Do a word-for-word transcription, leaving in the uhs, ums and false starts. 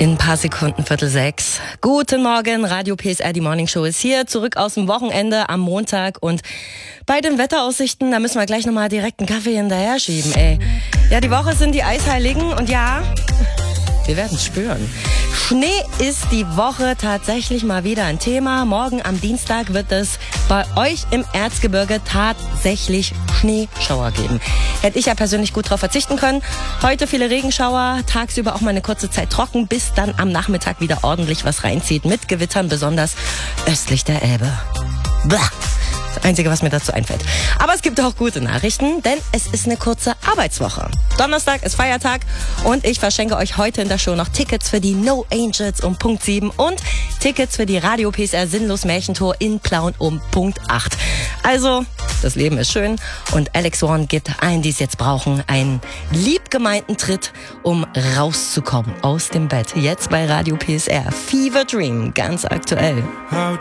In ein paar Sekunden, Viertel sechs. Guten Morgen, Radio P S R, die Morning Show ist hier, zurück aus dem Wochenende am Montag. Und bei den Wetteraussichten, da müssen wir gleich nochmal direkt einen Kaffee hinterher schieben, ey. Ja, die Woche sind die Eisheiligen und ja, wir werden es spüren. Schnee ist die Woche tatsächlich mal wieder ein Thema. Morgen am Dienstag wird es bei euch im Erzgebirge tatsächlich Schneeschauer geben. Hätte ich ja persönlich gut drauf verzichten können. Heute viele Regenschauer, tagsüber auch mal eine kurze Zeit trocken, bis dann am Nachmittag wieder ordentlich was reinzieht. Mit Gewittern, besonders östlich der Elbe. Blah. Das Einzige, was mir dazu einfällt. Aber es gibt auch gute Nachrichten, denn es ist eine kurze Arbeitswoche. Donnerstag ist Feiertag und ich verschenke euch heute in der Show noch Tickets für die No Angels um Punkt sieben und Tickets für die Radio P S R Sinnlos Märchentour in Plauen um Punkt acht. Also, das Leben ist schön und Alex Warren gibt allen, die es jetzt brauchen, einen liebgemeinten Tritt, um rauszukommen aus dem Bett. Jetzt bei Radio P S R. Fever Dream, ganz aktuell.